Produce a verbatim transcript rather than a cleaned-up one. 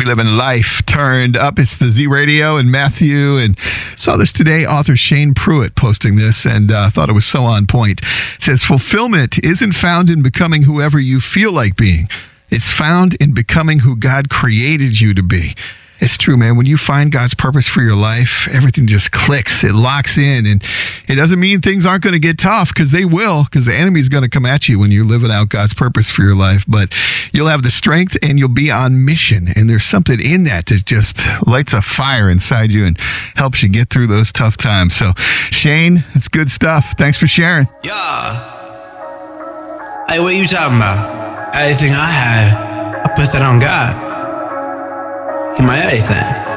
living life turned up. It's the Z Radio and Matthew, and saw this today. Author Shane Pruitt posting this, and uh, thought it was so on point. It says, fulfillment isn't found in becoming whoever you feel like being. It's found in becoming who God created you to be. It's true, man. When you find God's purpose for your life, everything just clicks. It locks in. And it doesn't mean things aren't going to get tough, because they will, because the enemy's going to come at you when you're living out God's purpose for your life. But you'll have the strength and you'll be on mission. And there's something in that that just lights a fire inside you and helps you get through those tough times. So, Shane, it's good stuff. Thanks for sharing. Yeah. Hey, what you talking about? Everything I had, I put that on God. My everything.